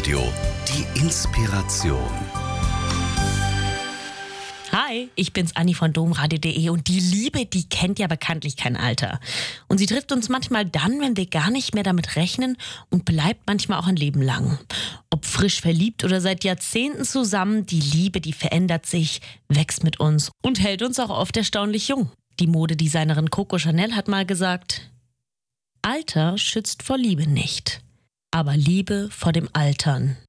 Radio, die Inspiration. Hi, ich bin's Anni von domradio.de und die Liebe, die kennt ja bekanntlich kein Alter. Und sie trifft uns manchmal dann, wenn wir gar nicht mehr damit rechnen und bleibt manchmal auch ein Leben lang. Ob frisch verliebt oder seit Jahrzehnten zusammen, die Liebe, die verändert sich, wächst mit uns und hält uns auch oft erstaunlich jung. Die Modedesignerin Coco Chanel hat mal gesagt: Alter schützt vor Liebe nicht, aber Liebe vor dem Altern.